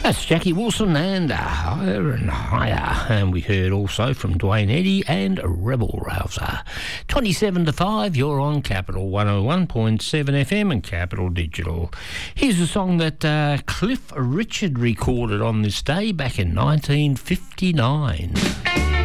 That's Jackie Wilson and Higher and Higher. And we heard also from Dwayne Eddy and Rebel Rouser. 27 to 5, you're on Capital 101.7 FM and Capital Digital. Here's a song that Cliff Richard recorded on this day back in 1959.